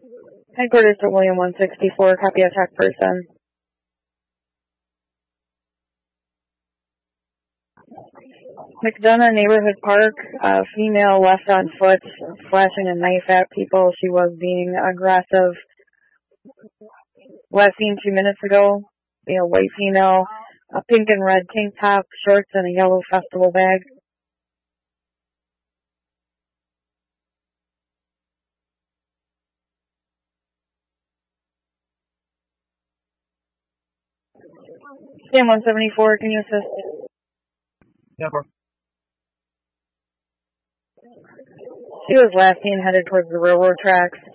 Headquarters to William 164, copy attack person. McDonough Neighborhood Park, a female left on foot, flashing a knife at people. She was being aggressive. Last seen 2 minutes ago, a white female, a pink and red tank top, shorts, and a yellow festival bag. Sam 174, can you assist? Yeah, bro. She was last seen headed towards the railroad tracks.